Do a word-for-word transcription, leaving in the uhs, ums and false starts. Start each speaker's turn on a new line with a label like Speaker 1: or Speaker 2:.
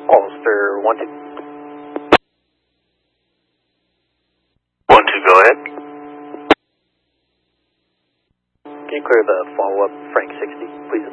Speaker 1: Hollister one two.
Speaker 2: one two, go ahead.
Speaker 1: Can you clear the follow-up Frank sixty, please?